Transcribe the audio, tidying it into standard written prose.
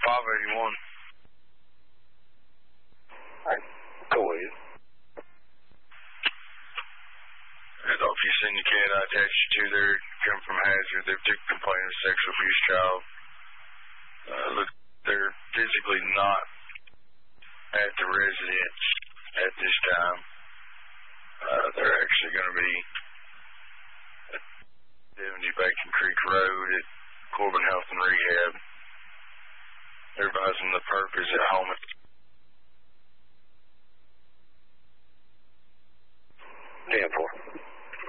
581. Alright, go ahead. If you send your kid I attach you to there, come from Hazard, they've took complaint of sexual abuse child. Look, they're physically not at the residence at this time. They're actually going to be at 70 Bacon Creek Road at Corbin Health and Rehab. They're advising the perp is at home at